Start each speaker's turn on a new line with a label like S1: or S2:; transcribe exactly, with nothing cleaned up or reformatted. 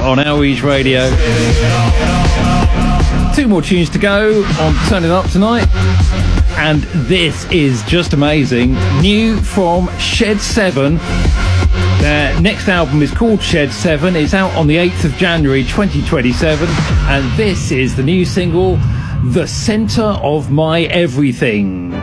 S1: on Eloise Radio. Two more tunes to go on Turn It Up tonight. And this is just amazing. New from Shed seven. Their next album is called Shed seven. It's out on the eighth of January twenty twenty-seven. And this is the new single, The Centre of My Everything.